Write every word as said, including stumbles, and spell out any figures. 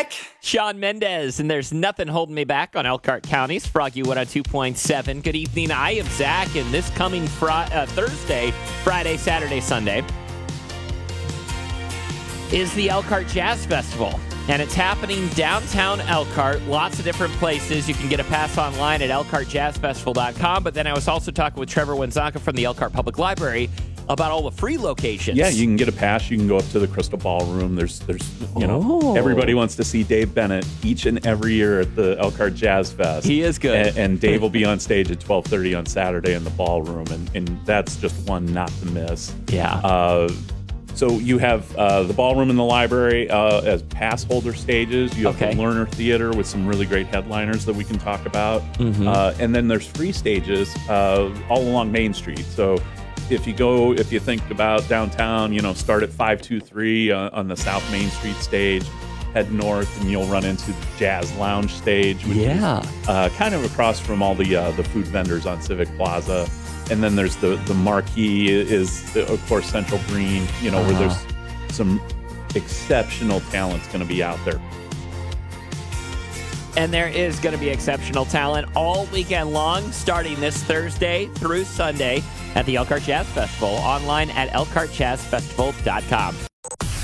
Zach. Sean Mendez, and there's nothing holding me back on Elkhart County's Froggy one oh two point seven. Good evening. I am Zach, and this coming fr- uh, Thursday, Friday, Saturday, Sunday is the Elkhart Jazz Festival. And it's happening downtown Elkhart, lots of different places. You can get a pass online at elkhart jazz festival dot com. But then I was also talking with Trevor Wenzaka from the Elkhart Public Library about all the free locations. Yeah, you can get a pass. You can go up to the Crystal Ballroom. There's, there's, you know, Oh. everybody wants to see Dave Bennett each and every year at the Elkhart Jazz Fest. He is good. And, and Dave will be on stage at twelve thirty on Saturday in the ballroom, and, and that's just one not to miss. Yeah. Uh, so you have uh, the ballroom and the library uh, as pass holder stages. You have Okay. the Lerner Theater with some really great headliners that we can talk about. Mhm. Uh, and then there's free stages uh, all along Main Street. So if you go, if you think about downtown, you know, start at five two three uh, on the South Main Street stage, head north, and you'll run into the Jazz Lounge stage, which Yeah. is uh, kind of across from all the uh, the food vendors on Civic Plaza. And then there's the the marquee is, of course, Central Green, you know, Uh-huh. where there's some exceptional talent's going to be out there. And there is going to be exceptional talent all weekend long, starting this Thursday through Sunday at the Elkhart Jazz Festival, online at elkhart jazz festival dot com.